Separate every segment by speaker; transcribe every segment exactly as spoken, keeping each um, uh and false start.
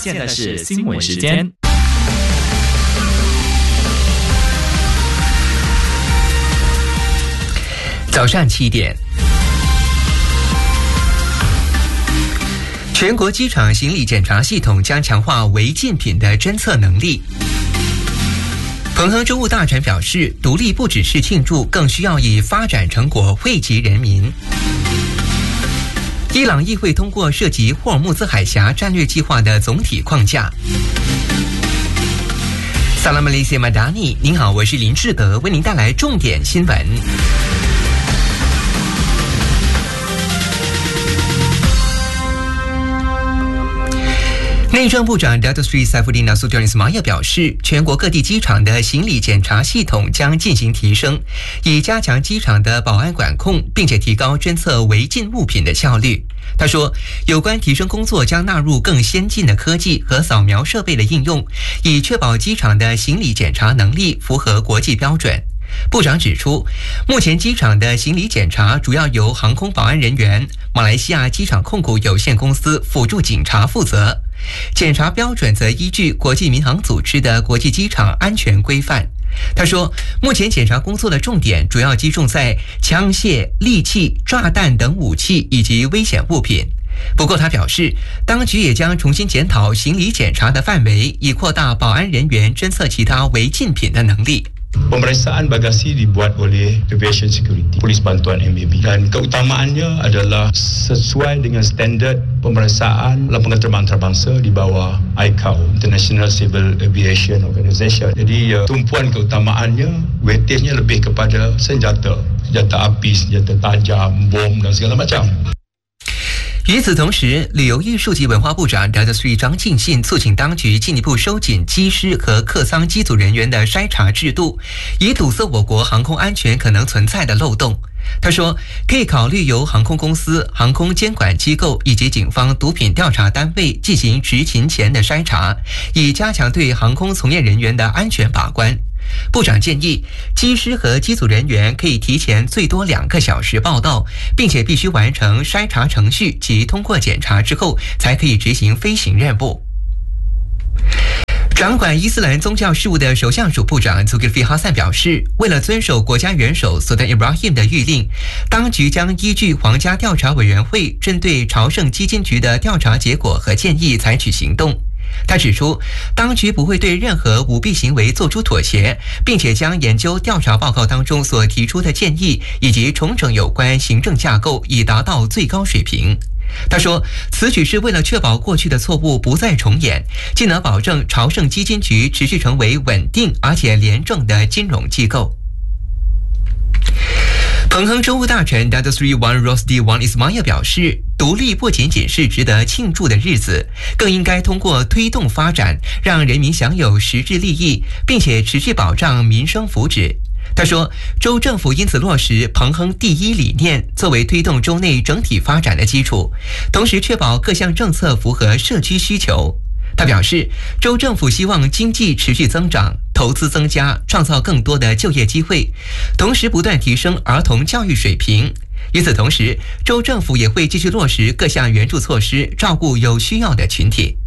Speaker 1: 现在是新闻时间。
Speaker 2: 早上七点，全国机场行李检查系统将强化违禁品的侦测能力。彭亨州务大臣表示，独立不只是庆祝，更需要以发展成果惠及人民。伊朗议会通过涉及霍尔木兹海峡战略计划的总体框架。萨拉马雷西马达尼，您好，我是林志德，为您带来重点新闻。内政部长 Datuk Seri Saifuddin Nasution Ismail 表示，全国各地机场的行李检查系统将进行提升，以加强机场的保安管控，并且提高侦测违禁物品的效率。他说，有关提升工作将纳入更先进的科技和扫描设备的应用，以确保机场的行李检查能力符合国际标准。部长指出，目前机场的行李检查主要由航空保安人员、马来西亚机场控股有限公司辅助警察负责，检查标准则依据国际民航组织的国际机场安全规范。他说，目前检查工作的重点主要集中在枪械、利器、炸弹等武器以及危险物品。不过他表示，当局也将重新检讨行李检查的范围，以扩大保安人员侦测其他违禁品的能力。
Speaker 3: Pemeriksaan bagasi dibuat oleh Aviation Security, Polis Bantuan M A B, dan keutamaannya adalah sesuai dengan standard pemeriksaan lapangan terbang antarabangsa di bawah I C A O, International Civil Aviation Organization. Jadi tumpuan keutamaannya, weightage-nya lebih kepada senjata, senjata api, senjata tajam, bom dan segala macam.
Speaker 2: 与此同时，旅游艺术及文化部长 Datuk Seri 张庆信促请当局进一步收紧机师和客舱机组人员的筛查制度，以堵塞我国航空安全可能存在的漏洞。他说，可以考虑由航空公司、航空监管机构以及警方毒品调查单位进行执勤前的筛查，以加强对航空从业人员的安全把关。部长建议，机师和机组人员可以提前最多两个小时报到，并且必须完成筛查程序及通过检查之后，才可以执行飞行任务。掌管伊斯兰宗教事务的首相署部长 Zulkifli Hasan 表示，为了遵守国家元首 Sultan Ibrahim 的谕令，当局将依据皇家调查委员会针对朝圣基金局的调查结果和建议采取行动。他指出，当局不会对任何舞弊行为做出妥协，并且将研究调查报告当中所提出的建议，以及重整有关行政架构，以达到最高水平。他说，此举是为了确保过去的错误不再重演，既能保证朝圣基金局持续成为稳定而且廉政的金融机构。彭亨州务大臣 Datuk Seri Wan Rosdi Wan Ismail 表示，独立不仅仅是值得庆祝的日子，更应该通过推动发展，让人民享有实质利益，并且持续保障民生福祉。他说，州政府因此落实彭亨第一理念，作为推动州内整体发展的基础，同时确保各项政策符合社区需求。他表示，州政府希望经济持续增长，投资增加，创造更多的就业机会，同时不断提升儿童教育水平。与此同时，州政府也会继续落实各项援助措施，照顾有需要的群体。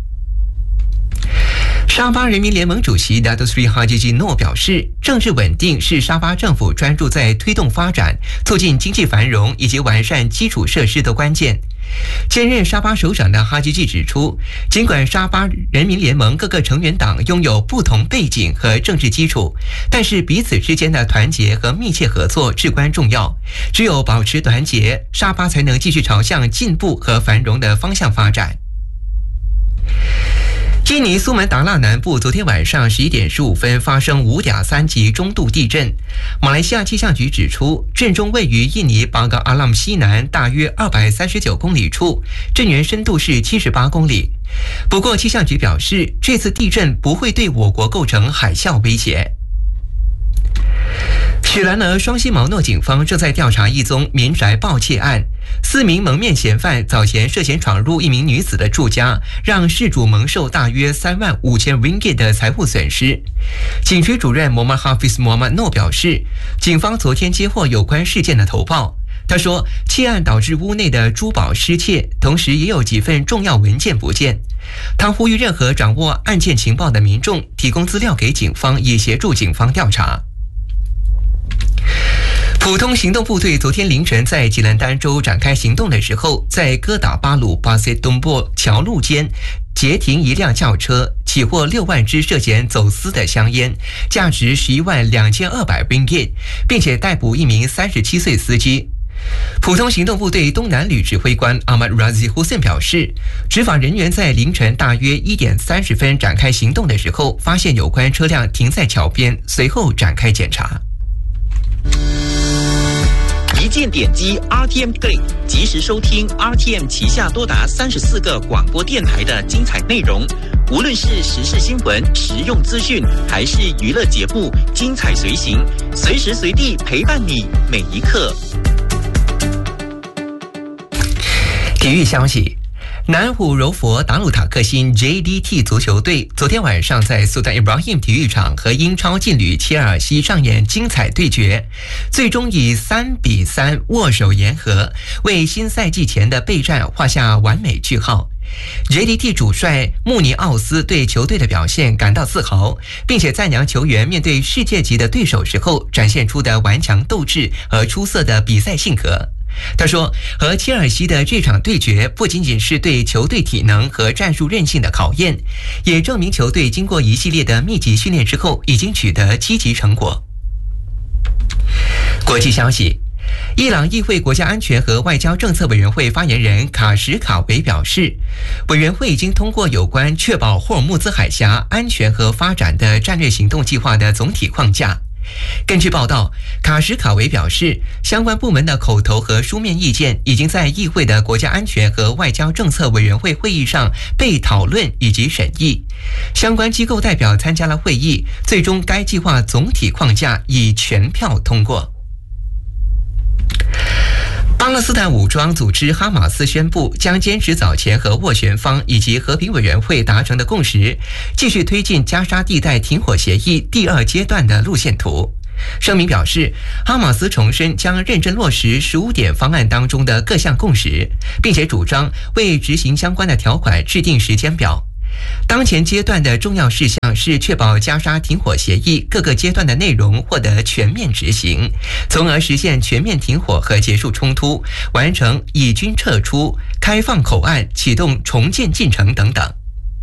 Speaker 2: 沙巴人民联盟主席 Datuk Seri Haji Noor 表示，政治稳定是沙巴政府专注在推动发展、促进经济繁荣以及完善基础设施的关键。兼任沙巴首长的哈基季指出，尽管沙巴人民联盟各个成员党拥有不同背景和政治基础，但是彼此之间的团结和密切合作至关重要。只有保持团结，沙巴才能继续朝向进步和繁荣的方向发展。印尼苏门答腊南部昨天晚上十一点十五分发生五点三级中度地震。马来西亚气象局指出，震中位于印尼巴嘎阿拉姆西南大约二百三十九公里处，震源深度是七十八公里。不过气象局表示，这次地震不会对我国构成海啸威胁。雪兰莪双溪毛诺警方正在调查一宗民宅盗窃案，四名蒙面嫌犯早前涉嫌闯入一名女子的住家，让事主蒙受大约三万五千 ringgit 的财务损失。警局主任 Muhammad Hafiz Muhammad Noor 表示，警方昨天接获有关事件的投报， 他说，窃案导致屋内的珠宝失窃，同时也有几份重要文件不见。他呼吁任何掌握案件情报的民众提供资料给警方，以协助警方调查。普通行动部队昨天凌晨在吉兰丹州展开行动的时候，在哥打巴鲁巴塞东波桥路间截停一辆轿车，起获六万支涉嫌走私的香烟，价值十一万两千二百 ringgit， 并且逮捕一名三十七岁司机。普通行动部队东南旅指挥官 Ahmad Razi Hussein 表示，执法人员在凌晨大约一点三十分展开行动的时候，发现有关车辆停在桥边，随后展开检查。
Speaker 4: 一键点击 R T M Play， 及时收听 R T M 旗下多达三十四个广播电台的精彩内容。无论是时事新闻、实用资讯，还是娱乐节目，精彩随行，随时随地陪伴你每一刻。
Speaker 2: 体育消息。南虎柔佛达鲁塔克辛 J D T 足球队昨天晚上在苏丹 Ibrahim 体育场和英超劲旅切尔西上演精彩对决，最终以三比三握手言和，为新赛季前的备战画下完美句号。J D T 主帅穆尼奥斯对球队的表现感到自豪，并且赞扬球员面对世界级的对手时候展现出的顽强斗志和出色的比赛性格。他说，和切尔西的这场对决不仅仅是对球队体能和战术韧性的考验，也证明球队经过一系列的密集训练之后已经取得积极成果。国际消息，伊朗议会国家安全和外交政策委员会发言人卡什卡维表示，委员会已经通过有关确保霍尔木兹海峡安全和发展的战略行动计划的总体框架。根据报道，卡什卡维表示，相关部门的口头和书面意见已经在议会的国家安全和外交政策委员会会议上被讨论以及审议。相关机构代表参加了会议，最终该计划总体框架以全票通过。巴勒斯坦武装组织哈马斯宣布将坚持早前和斡旋方以及和平委员会达成的共识，继续推进加沙地带停火协议第二阶段的路线图。声明表示，哈马斯重申将认真落实十五点方案当中的各项共识，并且主张为执行相关的条款制定时间表。当前阶段的重要事项是确保加沙停火协议各个阶段的内容获得全面执行，从而实现全面停火和结束冲突，完成以军撤出、开放口岸、启动重建进程等等。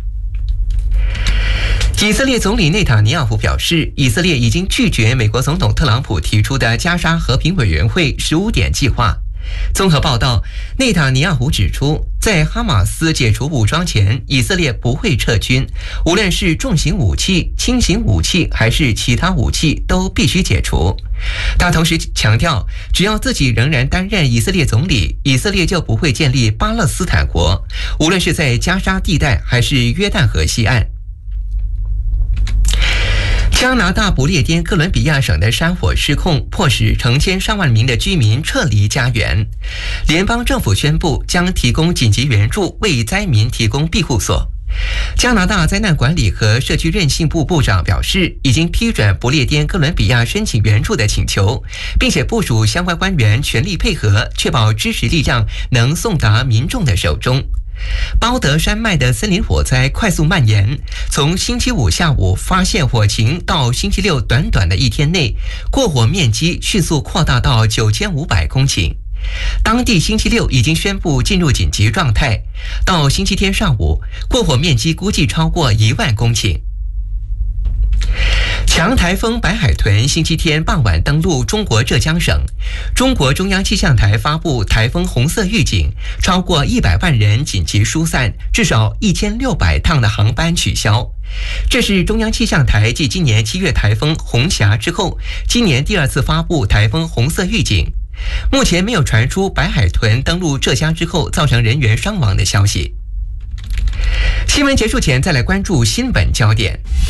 Speaker 2: 以色列总理内塔尼亚胡表示，以色列已经拒绝美国总统特朗普提出的加沙和平委员会十五点计划。综合报道，内塔尼亚胡指出，在哈马斯解除武装前，以色列不会撤军，无论是重型武器、轻型武器还是其他武器都必须解除。他同时强调，只要自己仍然担任以色列总理，以色列就不会建立巴勒斯坦国，无论是在加沙地带还是约旦河西岸。加拿大不列颠哥伦比亚省的山火失控，迫使成千上万名的居民撤离家园。联邦政府宣布将提供紧急援助，为灾民提供庇护所。加拿大灾难管理和社区韧性部部长表示，已经批准不列颠哥伦比亚申请援助的请求，并且部署相关官员全力配合，确保支持力量能送达民众的手中。包德山脉的森林火灾快速蔓延，从星期五下午发现火情到星期六短短的一天内，过火面积迅速扩大到九千五百公顷。当地星期六已经宣布进入紧急状态，到星期天上午，过火面积估计超过一万公顷。强台风白海豚星期天傍晚登陆中国浙江省，中国中央气象台发布台风红色预警，超过一百万人紧急疏散，至少一千六百趟的航班取消。这是中央气象台继今年七月台风红霞之后，今年第二次发布台风红色预警。目前没有传出白海豚登陆浙江之后造成人员伤亡的消息。新闻结束前，再来关注新闻焦点。